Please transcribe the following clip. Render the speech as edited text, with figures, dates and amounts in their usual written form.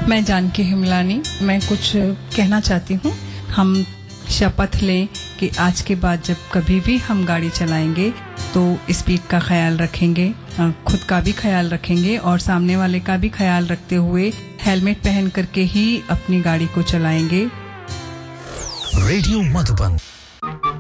मैं जानकी हिमलानी, मैं कुछ कहना चाहती हूँ। हम शपथ लें कि आज के बाद जब कभी भी हम गाड़ी चलाएंगे तो स्पीड का ख्याल रखेंगे, खुद का भी ख्याल रखेंगे और सामने वाले का भी ख्याल रखते हुए हेलमेट पहन करके ही अपनी गाड़ी को चलाएंगे। रेडियो मधुबन